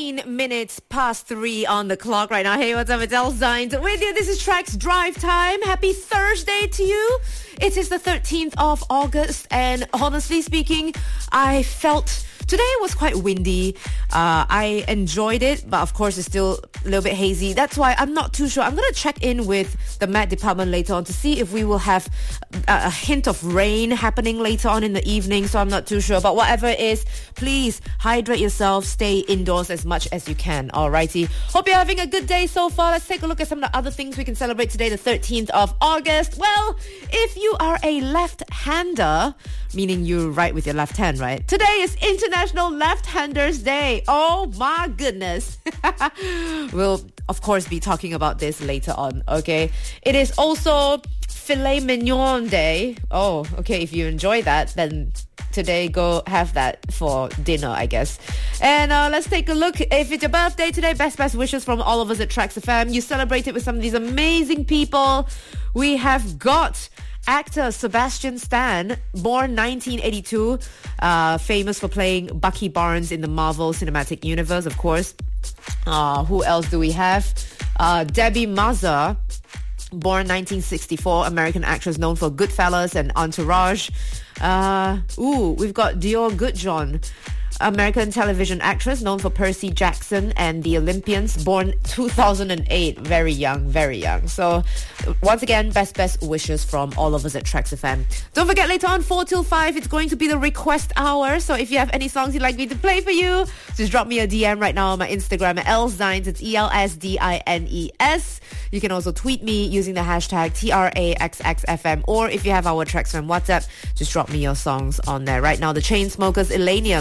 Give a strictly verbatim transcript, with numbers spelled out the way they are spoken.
eighteen minutes past three on the clock right now. Hey, what's up? It's Elle Zines with you. This is Trax Drive Time. Happy Thursday to you. It is the thirteenth of August, and honestly speaking, I felt today was quite windy. Uh, I enjoyed it, but of course it's still a little bit hazy. That's why I'm not too sure. I'm going to check in with the Met Department later on to see if we will have a, a hint of rain happening later on in the evening, so I'm not too sure. But whatever it is, please hydrate yourself, stay indoors as much as you can. Alrighty. Hope you're having a good day so far. Let's take a look at some of the other things we can celebrate today, the thirteenth of August. Well, if you are a left-hander, meaning you write with your left hand, right? Today is International Left-Handers Day. Oh my goodness. We'll, of course, be talking about this later on, okay? It is also Filet Mignon Day. Oh, okay, if you enjoy that, then today go have that for dinner, I guess. And uh, let's take a look. If it's your birthday today, best best wishes from all of us at Trax F M. You celebrate it with some of these amazing people. We have got actor Sebastian Stan, born nineteen eighty-two, uh, famous for playing Bucky Barnes in the Marvel Cinematic Universe, of course. Uh, who else do we have? Uh, Debbie Mazar, born nineteen sixty-four, American actress known for Goodfellas and Entourage. Uh, ooh, we've got Dior Goodjohn, American television actress known for Percy Jackson and The Olympians, born two thousand eight. Very young, very young. So once again, best best wishes from all of us at Trax F M. Don't forget, later on four till five, it's going to be the request hour. So if you have any songs you'd like me to play for you, just drop me a D M right now on my Instagram at Elle Zines. It's E L S D I N E S. You can also tweet me using the hashtag T R A X X F M, or if you have our Trax F M WhatsApp, just drop me your songs on there. Right now, the Chainsmokers, Elenia.